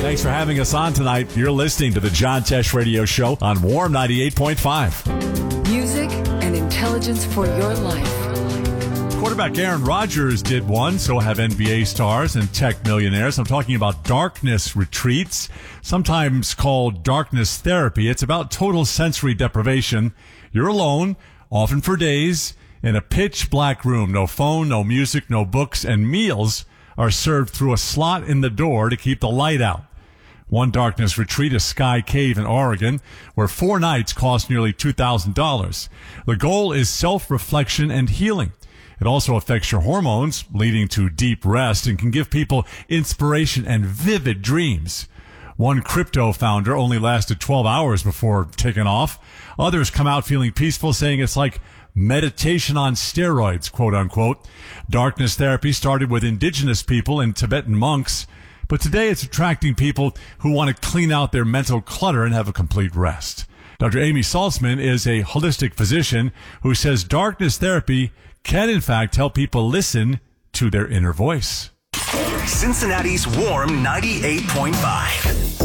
Thanks for having us on tonight. You're listening to the John Tesh Radio Show on Warm 98.5. Music and intelligence for your life. Quarterback Aaron Rodgers did one, so have NBA stars and tech millionaires. I'm talking about darkness retreats, sometimes called darkness therapy. It's about total sensory deprivation. You're alone, often for days, in a pitch black room. No phone, no music, no books, and meals are served through a slot in the door to keep the light out. One darkness retreat is Sky Cave in Oregon, where 4 nights cost nearly $2,000. The goal is self-reflection and healing. It also affects your hormones, leading to deep rest, and can give people inspiration and vivid dreams. One crypto founder only lasted 12 hours before taking off. Others come out feeling peaceful, saying it's like meditation on steroids, quote unquote. Darkness therapy started with indigenous people and Tibetan monks, but today it's attracting people who want to clean out their mental clutter and have a complete rest. Dr. Amy Salzman is a holistic physician who says darkness therapy can, in fact, help people listen to their inner voice. Cincinnati's Warm 98.5.